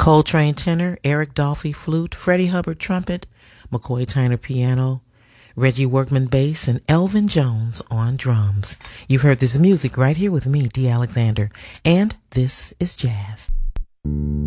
Coltrane tenor, Eric Dolphy flute, Freddie Hubbard trumpet, McCoy Tyner piano, Reggie Workman bass, and Elvin Jones on drums. You've heard this music right here with me, Dee Alexander, and this is jazz.